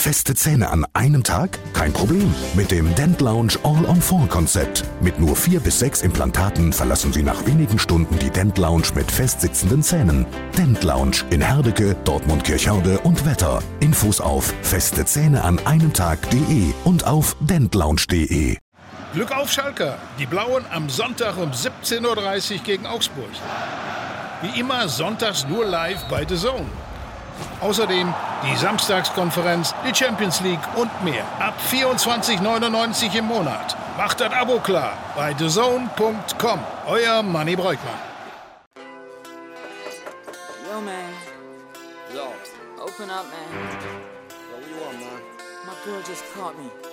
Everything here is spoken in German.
Feste Zähne an einem Tag? Kein Problem. Mit dem Dent Lounge All-on-4-Konzept. Mit nur 4 bis 6 Implantaten verlassen Sie nach wenigen Stunden die Dent Lounge mit festsitzenden Zähnen. Dent Lounge in Herdecke, Dortmund-Kirchhörde und Wetter. Infos auf festezähneaneinemtag.de und auf dentlounge.de. Glück auf Schalker. Die Blauen am Sonntag um 17:30 Uhr gegen Augsburg. Wie immer sonntags nur live bei The Zone. Außerdem die Samstagskonferenz, die Champions League und mehr. Ab 24,99 im Monat. Macht das Abo klar bei thezone.com. Euer Manni Breukmann. Yo, man. Yo. Open up, man. Yo, what you want, man? My girl just caught me.